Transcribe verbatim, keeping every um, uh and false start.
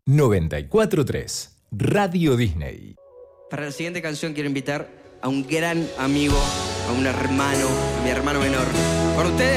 noventa y cuatro punto tres Radio Disney. Para la siguiente canción quiero invitar a un gran amigo, a un hermano, a mi hermano menor. Con ustedes,